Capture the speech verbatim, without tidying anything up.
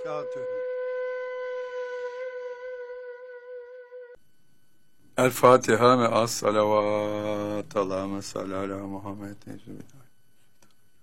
وبركاته. El Fatiha ve as salavat. Allahümme salli ala Muhammed.